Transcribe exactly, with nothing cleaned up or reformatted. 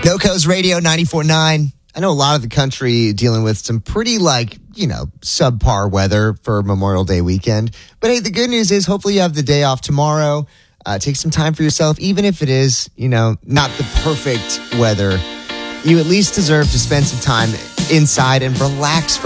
NoCo's Radio ninety-four point nine. I know a lot of the country dealing with some pretty, like, you know, subpar weather for Memorial Day weekend. But hey, the good news is hopefully you have the day off tomorrow. Uh, take some time for yourself, even if it is, you know, not the perfect weather. You at least deserve to spend some time inside and relax for